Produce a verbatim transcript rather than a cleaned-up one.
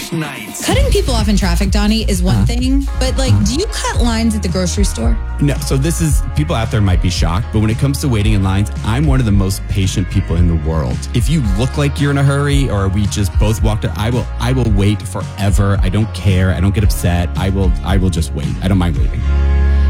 Night. Cutting people off in traffic, Donnie, is one uh, thing, but like, uh, do you cut lines at the grocery store? No, so this is, people out there might be shocked, but when it comes to waiting in lines, I'm one of the most patient people in the world. If you look like you're in a hurry or we just both walked up, I will I will wait forever. I don't care. I don't get upset. I will I will just wait. I don't mind waiting.